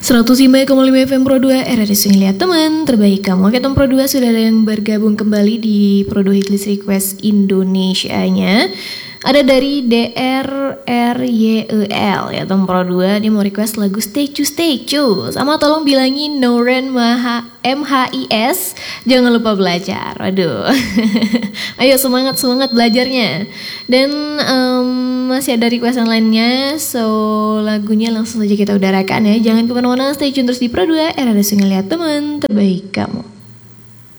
105,5 FM Pro 2 RRI Sungai Lihat Teman terbaik kamu. Oke, Tom Pro 2 sudah ada yang bergabung kembali di Pro 2 Hitlist Request Indonesia-nya. Ada dari DRRYEL ya, Tom Pro 2. Dia mau request lagu Stay Cu. Sama tolong bilangin Noren MHIS jangan lupa belajar. Aduh. Ayo semangat belajarnya. Dan masih ada request yang lainnya. So lagunya langsung saja kita udarakan ya. Jangan kemana-mana, stay tune terus di Pro 2 RRI Sungai Lihat Teman terbaik kamu.